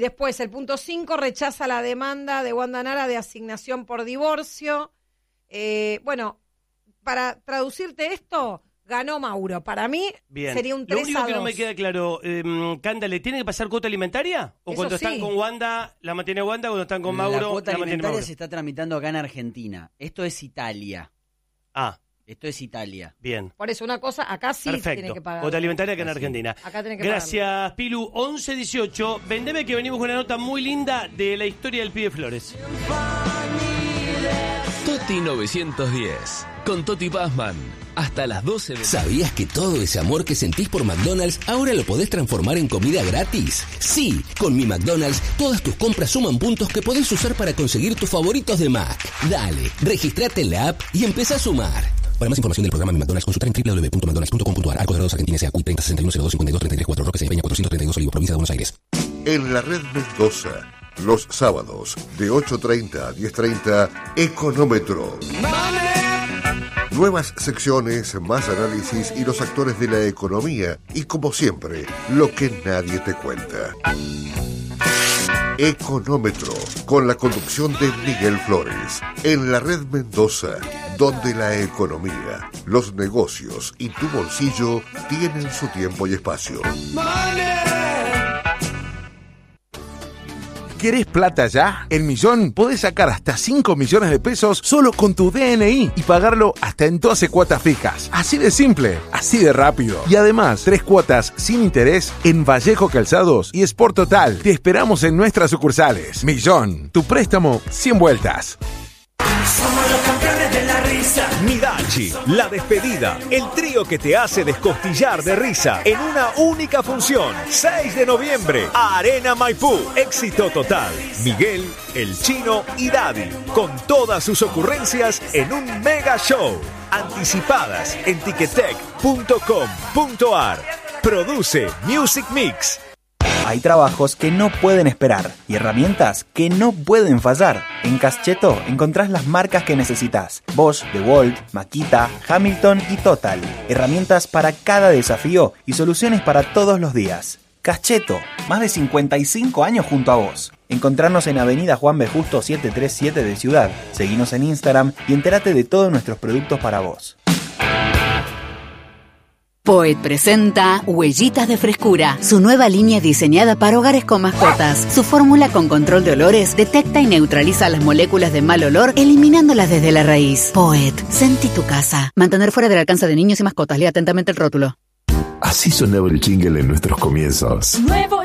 Después, el punto 5 rechaza la demanda de Wanda Nara de asignación por divorcio. Bueno, para traducirte esto, ganó Mauro. Para mí sería un 3-2. Lo único que no me queda claro, Canda, ¿le tiene que pasar cuota alimentaria? ¿O Eso cuando sí. están con Wanda, la mantiene Wanda, cuando están con Mauro, la cuota la mantiene alimentaria Mauro? se está tramitando acá en Argentina. Esto es Italia. Esto es Italia. Bien. Por eso, una cosa, acá sí tiene que pagar. Cuota alimentaria que en Argentina. Acá tiene que Gracias, Pilu. 11:18. Vendeme que venimos con una nota muy linda de la historia del pibe Flores. Toti 910. Con Toti Pazman. Hasta las 12 de... ¿Sabías que todo ese amor que sentís por McDonald's ahora lo podés transformar en comida gratis? Sí, con Mi McDonald's todas tus compras suman puntos que podés usar para conseguir tus favoritos de Mac. Dale, registrate en la app y empezá a sumar. Para más información del programa Mi McDonald's, consulta en www.mcdonalds.com.ar. Arcos Dorados, Argentina, SACU 306102523334, Roque Peña 432 Olivo, provincia de Buenos Aires. En la red Mendoza, los sábados de 8:30 a 10:30, Económetro. Nuevas secciones, más análisis y los actores de la economía. Y como siempre, lo que nadie te cuenta. Económetro, con la conducción de Miguel Flores. En la red Mendoza, donde la economía, los negocios y tu bolsillo tienen su tiempo y espacio. ¿Querés plata ya? En Millón podés sacar hasta 5 millones de pesos solo con tu DNI y pagarlo hasta en 12 cuotas fijas. Así de simple, así de rápido. Y además, 3 cuotas sin interés en Vallejo Calzados y Sport Total. Te esperamos en nuestras sucursales. Millón, tu préstamo 100 vueltas. Somos los campeones de la risa. Midachi, La Despedida, el trío que te hace descostillar de risa en una única función. 6 de noviembre, Arena Maipú. Éxito total. Miguel, El Chino y Daddy, con todas sus ocurrencias en un mega show. Anticipadas en ticketek.com.ar. Produce Music Mix. Hay trabajos que no pueden esperar y herramientas que no pueden fallar. En Cascheto encontrás las marcas que necesitas. Bosch, DeWalt, Makita, Hamilton y Total. Herramientas para cada desafío y soluciones para todos los días. Cascheto, más de 55 años junto a vos. Encontrarnos en Avenida Juan B. Justo 737 de Ciudad. Seguinos en Instagram y entérate de todos nuestros productos para vos. Poet presenta Huellitas de Frescura, su nueva línea diseñada para hogares con mascotas. Su fórmula con control de olores detecta y neutraliza las moléculas de mal olor, eliminándolas desde la raíz. Poet, sentí tu casa. Mantener fuera del alcance de niños y mascotas. Lea atentamente el rótulo. Así sonaba el jingle en nuestros comienzos. Nuevo